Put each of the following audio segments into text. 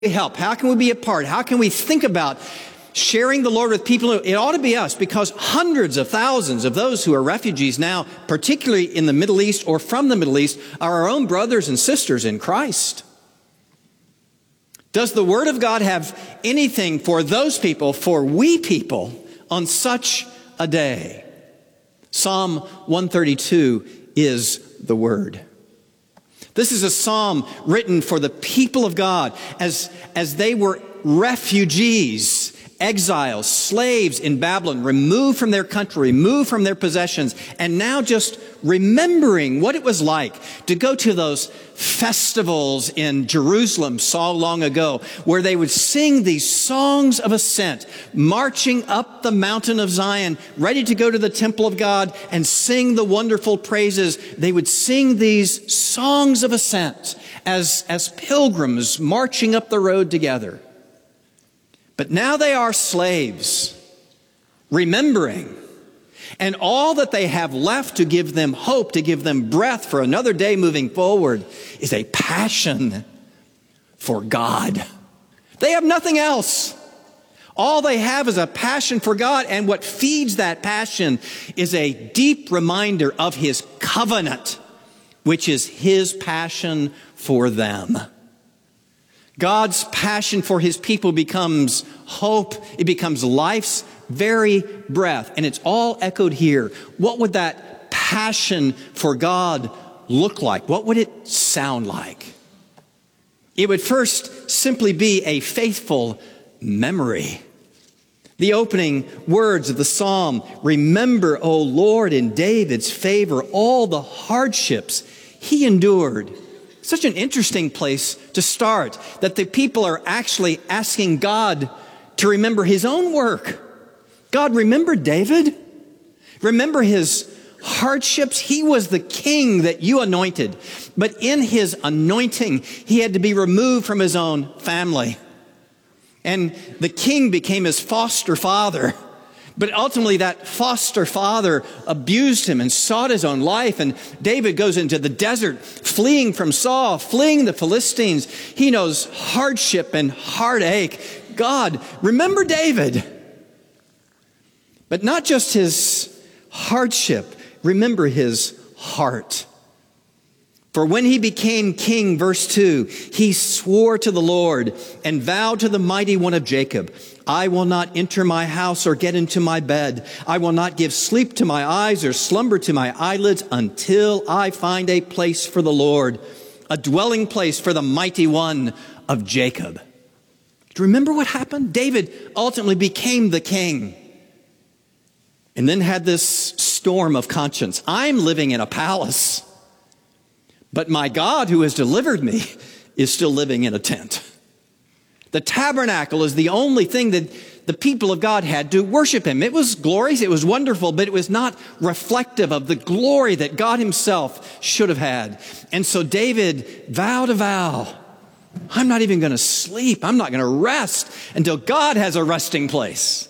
help? How can we be a part? How can we think about sharing the Lord with people? It ought to be us, because hundreds of thousands of those who are refugees now, particularly in the Middle East or from the Middle East, are our own brothers and sisters in Christ. Does the Word of God have anything for those people, for we people, on such a day? Psalm 132 is the Word. This is a psalm written for the people of God as they were refugees, exiles, slaves in Babylon, removed from their country, removed from their possessions, and now just remembering what it was like to go to those festivals in Jerusalem so long ago, where they would sing these songs of ascent, marching up the mountain of Zion, ready to go to the temple of God and sing the wonderful praises. They would sing these songs of ascent as pilgrims marching up the road together. But now they are slaves, remembering, and all that they have left to give them hope, to give them breath for another day moving forward, is a passion for God. They have nothing else. All they have is a passion for God, and what feeds that passion is a deep reminder of His covenant, which is His passion for them. God's passion for His people becomes hope. It becomes life's very breath. And it's all echoed here. What would that passion for God look like? What would it sound like? It would first simply be a faithful memory. The opening words of the psalm, "Remember, O Lord, in David's favor, all the hardships he endured." Such an interesting place to start, that the people are actually asking God to remember His own work. God, remember David? Remember his hardships? He was the king that you anointed. But in his anointing, he had to be removed from his own family. And the king became his foster father. But ultimately that foster father abused him and sought his own life. And David goes into the desert, fleeing from Saul, fleeing the Philistines. He knows hardship and heartache. God, remember David. But not just his hardship, remember his heart. For when he became king, verse 2, he swore to the Lord and vowed to the mighty one of Jacob, I will not enter my house or get into my bed. I will not give sleep to my eyes or slumber to my eyelids until I find a place for the Lord, a dwelling place for the mighty one of Jacob. Do you remember what happened? David ultimately became the king and then had this storm of conscience. I'm living in a palace, but my God who has delivered me is still living in a tent. The tabernacle is the only thing that the people of God had to worship Him. It was glorious, it was wonderful, but it was not reflective of the glory that God Himself should have had. And so David vowed a vow. I'm not even going to sleep. I'm not going to rest until God has a resting place.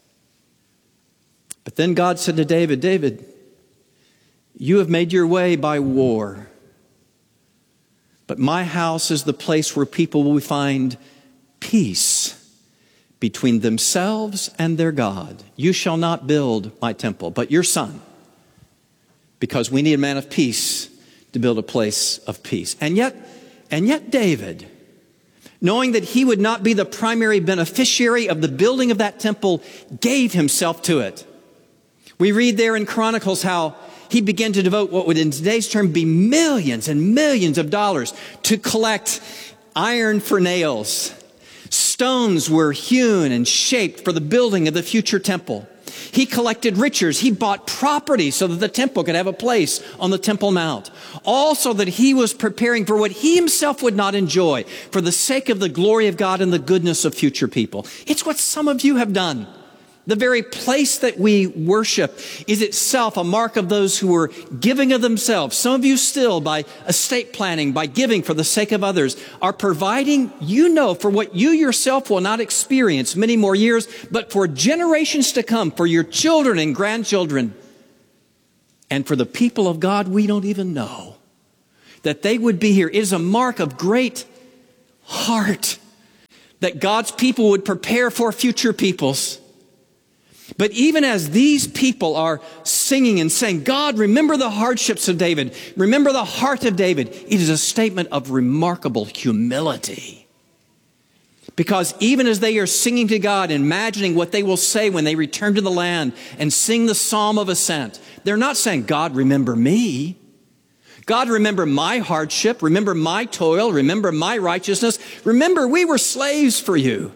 But then God said to David, David, you have made your way by war. But my house is the place where people will find peace between themselves and their God. You shall not build my temple, but your son, because we need a man of peace to build a place of peace. And yet David, knowing that he would not be the primary beneficiary of the building of that temple, gave himself to it. We read there in Chronicles how he began to devote what would in today's term be millions and millions of dollars to collect iron for nails. Stones were hewn and shaped for the building of the future temple. He collected riches. He bought property so that the temple could have a place on the Temple Mount. Also that he was preparing for what he himself would not enjoy for the sake of the glory of God and the goodness of future people. It's what some of you have done. The very place that we worship is itself a mark of those who are giving of themselves. Some of you still, by estate planning, by giving for the sake of others, are providing, for what you yourself will not experience many more years, but for generations to come, for your children and grandchildren, and for the people of God we don't even know, that they would be here. It is a mark of great heart that God's people would prepare for future peoples. But even as these people are singing and saying, God, remember the hardships of David, remember the heart of David, it is a statement of remarkable humility. Because even as they are singing to God, imagining what they will say when they return to the land and sing the Psalm of Ascent, they're not saying, God, remember me. God, remember my hardship, remember my toil, remember my righteousness. Remember, we were slaves for you.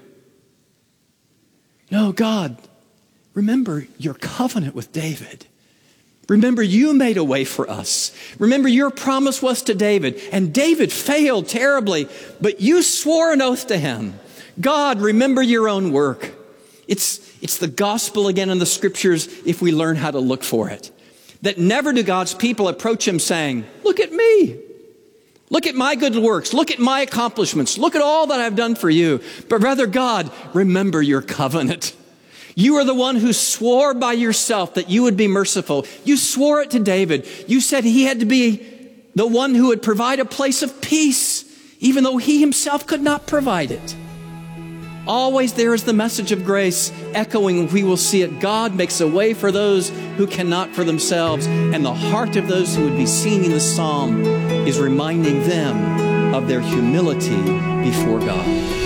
No, God, remember your covenant with David. Remember, you made a way for us. Remember, your promise was to David, and David failed terribly, but you swore an oath to him. God, remember your own work. It's the gospel again in the scriptures if we learn how to look for it. That never do God's people approach him saying, look at me. Look at my good works. Look at my accomplishments. Look at all that I've done for you. But rather, God, remember your covenant. You are the one who swore by yourself that you would be merciful. You swore it to David. You said he had to be the one who would provide a place of peace, even though he himself could not provide it. Always there is the message of grace echoing. We will see it. God makes a way for those who cannot for themselves. And the heart of those who would be singing the psalm is reminding them of their humility before God.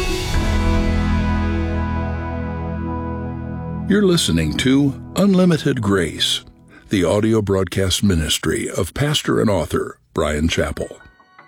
You're listening to Unlimited Grace, the audio broadcast ministry of pastor and author Bryan Chapell.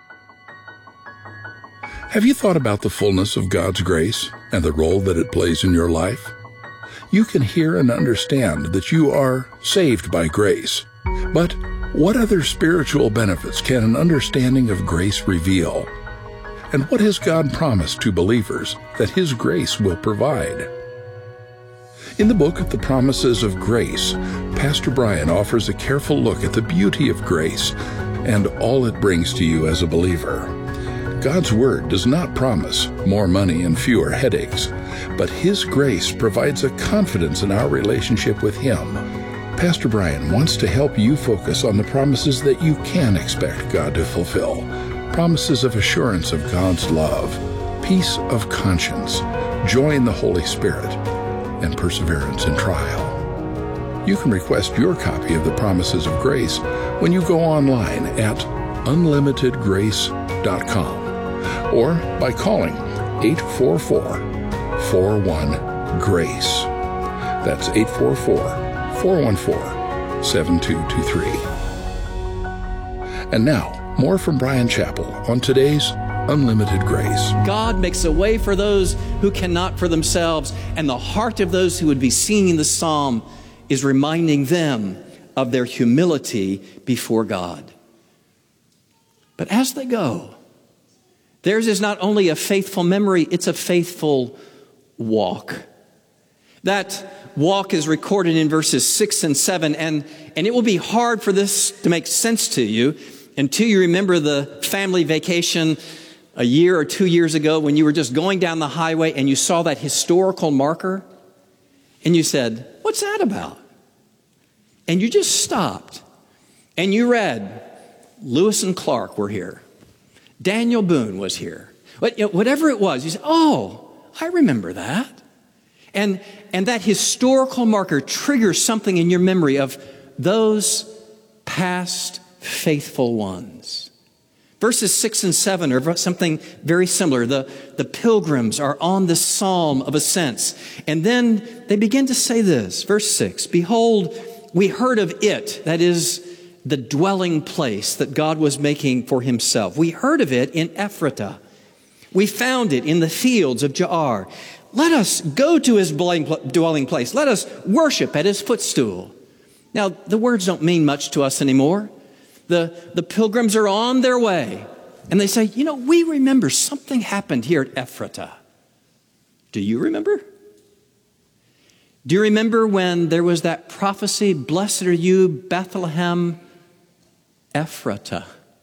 Have you thought about the fullness of God's grace and the role that it plays in your life? You can hear and understand that you are saved by grace. But what other spiritual benefits can an understanding of grace reveal? And what has God promised to believers that His grace will provide? In the book of the Promises of Grace, Pastor Bryan offers a careful look at the beauty of grace and all it brings to you as a believer. God's Word does not promise more money and fewer headaches, but His grace provides a confidence in our relationship with Him. Pastor Bryan wants to help you focus on the promises that you can expect God to fulfill. Promises of assurance of God's love, peace of conscience, joy in the Holy Spirit, and perseverance in trial. You can request your copy of the Promises of Grace when you go online at unlimitedgrace.com or by calling 844-41-GRACE. That's 844-414-7223. And now, more from Bryan Chapell on today's Unlimited Grace. God makes a way for those who cannot for themselves, and the heart of those who would be singing the psalm is reminding them of their humility before God. But as they go, theirs is not only a faithful memory, it's a faithful walk. That walk is recorded in verses 6 and 7, and it will be hard for this to make sense to you until you remember the family vacation a year or 2 years ago when you were just going down the highway and you saw that historical marker and you said, what's that about? And you just stopped and you read, Lewis and Clark were here. Daniel Boone was here. Whatever it was, you said, oh, I remember that. And that historical marker triggers something in your memory of those past faithful ones. Verses 6 and 7 are something very similar. The pilgrims are on this psalm of ascents. And then they begin to say this, verse 6, behold, we heard of it, that is the dwelling place that God was making for himself. We heard of it in Ephratah. We found it in the fields of Jaar. Let us go to his dwelling place. Let us worship at his footstool. Now, the words don't mean much to us anymore. The pilgrims are on their way. And they say, we remember something happened here at Ephratah. Do you remember? Do you remember when there was that prophecy, blessed are you, Bethlehem, Ephratah,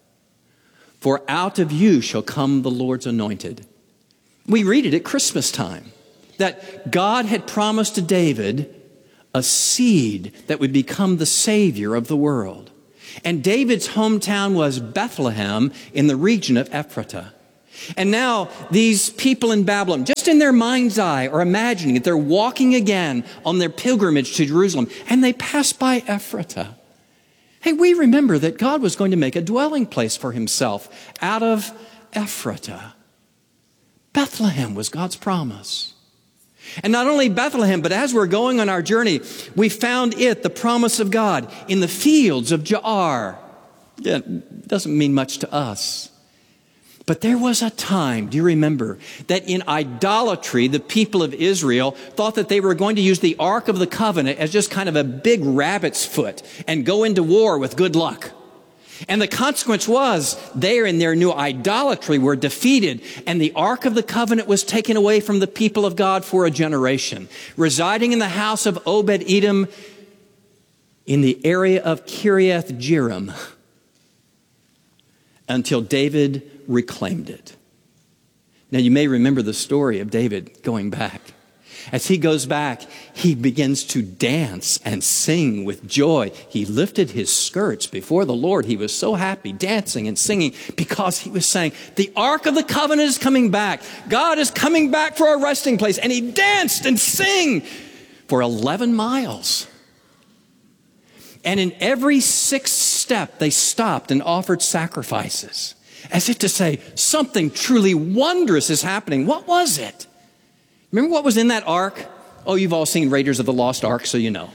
for out of you shall come the Lord's anointed. We read it at Christmas time, that God had promised to David a seed that would become the Savior of the world. And David's hometown was Bethlehem in the region of Ephratah. And now these people in Babylon, just in their mind's eye, are imagining that they're walking again on their pilgrimage to Jerusalem, and they pass by Ephratah. Hey, we remember that God was going to make a dwelling place for himself out of Ephratah. Bethlehem was God's promise. And not only Bethlehem, but as we're going on our journey, we found the promise of God, in the fields of Jaar. Yeah, it doesn't mean much to us. But there was a time, do you remember, that in idolatry, the people of Israel thought that they were going to use the Ark of the Covenant as just kind of a big rabbit's foot and go into war with good luck. And the consequence was, they in their new idolatry were defeated, and the Ark of the Covenant was taken away from the people of God for a generation, residing in the house of Obed-Edom in the area of Kiriath Jearim, until David reclaimed it. Now, you may remember the story of David going back. As he goes back, he begins to dance and sing with joy. He lifted his skirts before the Lord. He was so happy, dancing and singing, because he was saying, the Ark of the Covenant is coming back. God is coming back for our resting place. And he danced and sang for 11 miles. And in every sixth step, they stopped and offered sacrifices, as if to say, something truly wondrous is happening. What was it? Remember what was in that ark? Oh, you've all seen Raiders of the Lost Ark, so you know.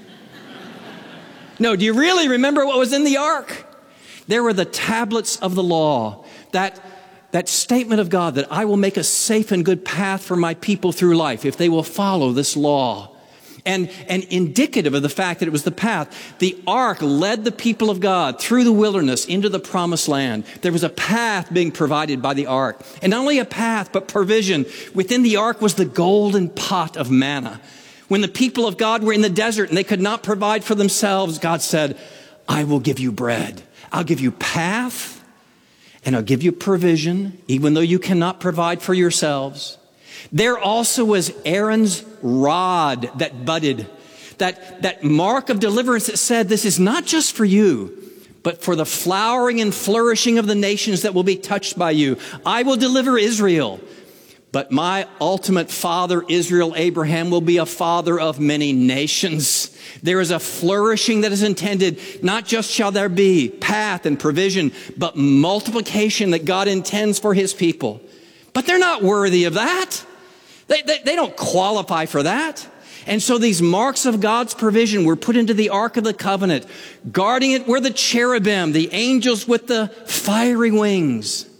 No, do you really remember what was in the ark? There were the tablets of the law, that statement of God that I will make a safe and good path for my people through life if they will follow this law. And indicative of the fact that it was the path, the ark led the people of God through the wilderness into the promised land. There was a path being provided by the ark. And not only a path, but provision. Within the ark was the golden pot of manna. When the people of God were in the desert and they could not provide for themselves, God said, I will give you bread. I'll give you path, and I'll give you provision, even though you cannot provide for yourselves. There also was Aaron's rod that budded, that mark of deliverance that said, this is not just for you, but for the flowering and flourishing of the nations that will be touched by you. I will deliver Israel, but my ultimate father, Israel, Abraham, will be a father of many nations. There is a flourishing that is intended. Not just shall there be path and provision, but multiplication that God intends for his people. But they're not worthy of that. They don't qualify for that. And so these marks of God's provision were put into the Ark of the Covenant. Guarding it were the cherubim, the angels with the fiery wings.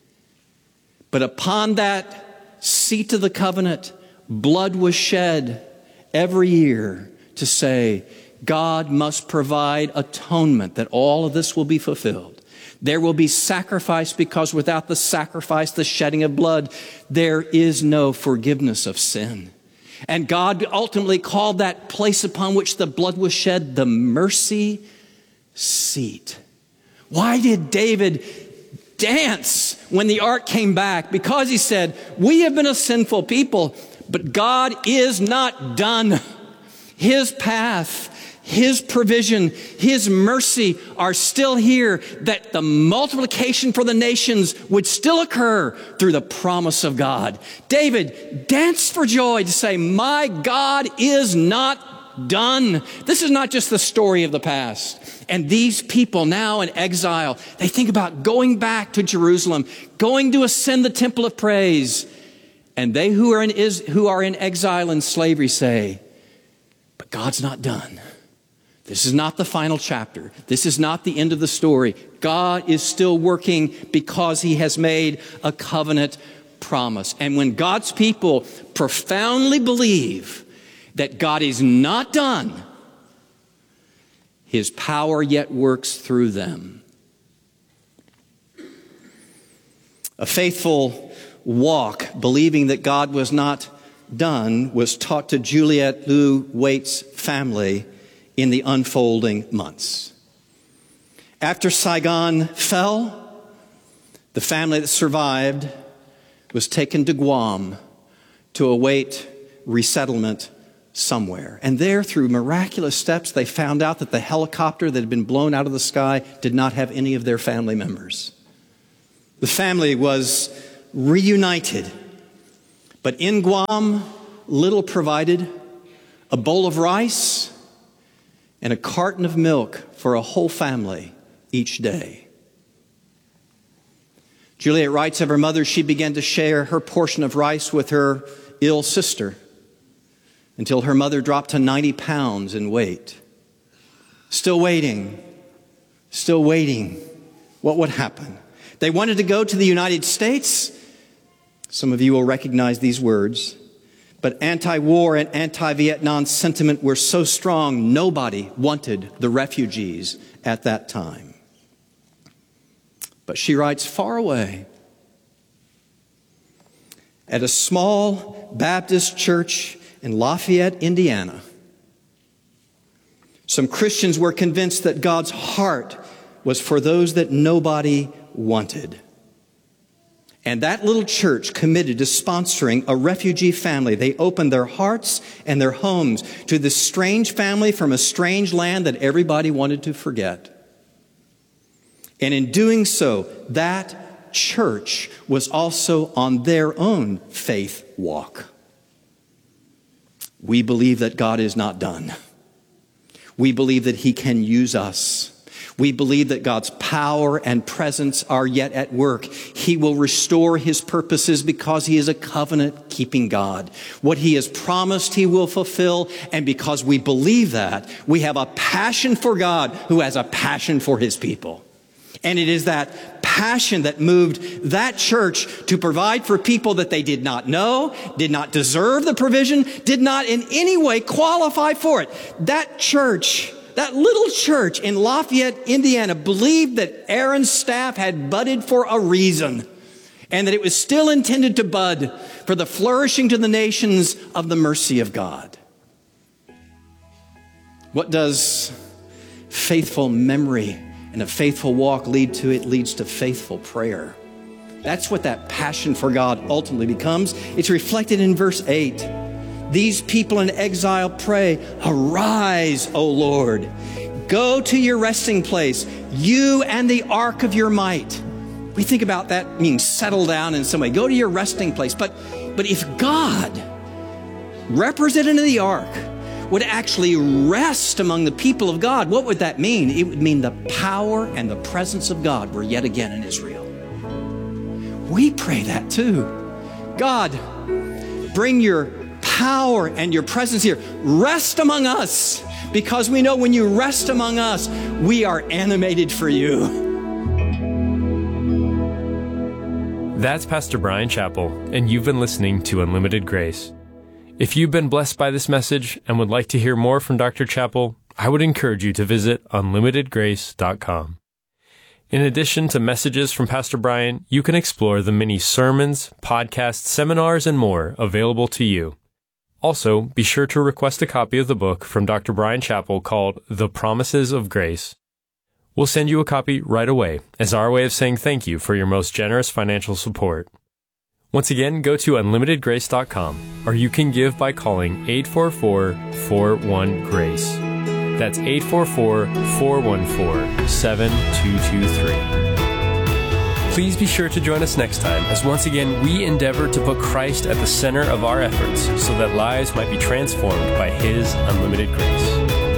But upon that seat of the covenant, blood was shed every year to say, God must provide atonement that all of this will be fulfilled. There will be sacrifice, because without the sacrifice, the shedding of blood, there is no forgiveness of sin. And God ultimately called that place upon which the blood was shed the mercy seat. Why did David dance when the ark came back? Because he said, we have been a sinful people, but God is not done. His path, his provision, his mercy are still here, that the multiplication for the nations would still occur through the promise of God. David danced for joy to say, my God is not done. This is not just the story of the past. And these people now in exile, they think about going back to Jerusalem, going to ascend the temple of praise. And they who are in exile and slavery say, but God's not done. This is not the final chapter. This is not the end of the story. God is still working, because he has made a covenant promise. And when God's people profoundly believe that God is not done, his power yet works through them. A faithful walk, believing that God was not done, was taught to Juliette Lou Waite's family in the unfolding months. After Saigon fell, the family that survived was taken to Guam to await resettlement somewhere. And there, through miraculous steps, they found out that the helicopter that had been blown out of the sky did not have any of their family members. The family was reunited. But in Guam, little provided, a bowl of rice and a carton of milk for a whole family each day. Juliet writes of her mother, she began to share her portion of rice with her ill sister until her mother dropped to 90 pounds in weight. Still waiting. What would happen? They wanted to go to the United States. Some of you will recognize these words. But anti-war and anti-Vietnam sentiment were so strong, nobody wanted the refugees at that time. But she writes, far away, at a small Baptist church in Lafayette, Indiana, some Christians were convinced that God's heart was for those that nobody wanted. And that little church committed to sponsoring a refugee family. They opened their hearts and their homes to this strange family from a strange land that everybody wanted to forget. And in doing so, that church was also on their own faith walk. We believe that God is not done. We believe that He can use us. We believe that God's power and presence are yet at work. He will restore His purposes because He is a covenant-keeping God. What He has promised, He will fulfill. And because we believe that, we have a passion for God who has a passion for His people. And it is that passion that moved that church to provide for people that they did not know, did not deserve the provision, did not in any way qualify for it. That church, that little church in Lafayette, Indiana, believed that Aaron's staff had budded for a reason and that it was still intended to bud for the flourishing to the nations of the mercy of God. What does faithful memory and a faithful walk lead to? It leads to faithful prayer. That's what that passion for God ultimately becomes. It's reflected in verse 8. These people in exile pray, arise, O Lord. Go to your resting place, you and the ark of your might. We think about that meaning settle down in some way. Go to your resting place. But if God, represented in the ark, would actually rest among the people of God, what would that mean? It would mean the power and the presence of God were yet again in Israel. We pray that too. God, bring your power and your presence here. Rest among us, because we know when you rest among us, we are animated for you. That's Pastor Bryan Chapell, and you've been listening to Unlimited Grace. If you've been blessed by this message and would like to hear more from Dr. Chapell, I would encourage you to visit unlimitedgrace.com. In addition to messages from Pastor Bryan, you can explore the many sermons, podcasts, seminars, and more available to you. Also, be sure to request a copy of the book from Dr. Bryan Chapell called The Promises of Grace. We'll send you a copy right away as our way of saying thank you for your most generous financial support. Once again, go to unlimitedgrace.com, or you can give by calling 844-41-GRACE. That's 844-414-7223. Please be sure to join us next time as once again we endeavor to put Christ at the center of our efforts so that lives might be transformed by His unlimited grace.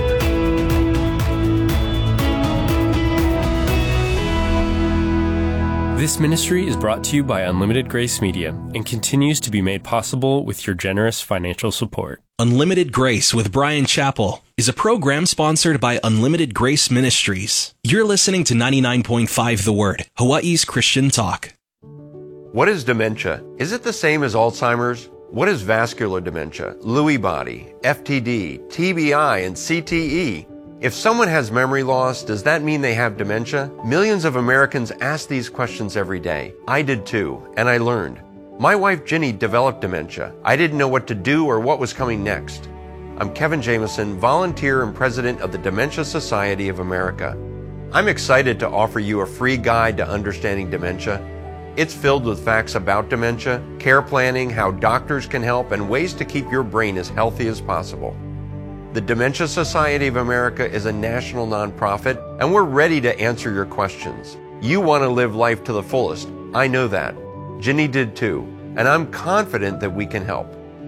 This ministry is brought to you by Unlimited Grace Media and continues to be made possible with your generous financial support. Unlimited Grace with Bryan Chapell is a program sponsored by Unlimited Grace Ministries. You're listening to 99.5 The Word, Hawaii's Christian talk. What is dementia? Is it the same as Alzheimer's? What is vascular dementia, Lewy body, FTD, TBI, and CTE? If someone has memory loss, does that mean they have dementia? Millions of Americans ask these questions every day. I did too, and I learned. My wife Ginny developed dementia. I didn't know what to do or what was coming next. I'm Kevin Jameson, volunteer and president of the Dementia Society of America. I'm excited to offer you a free guide to understanding dementia. It's filled with facts about dementia, care planning, how doctors can help, and ways to keep your brain as healthy as possible. The Dementia Society of America is a national nonprofit, and we're ready to answer your questions. You want to live life to the fullest. I know that. Ginny did too, and I'm confident that we can help.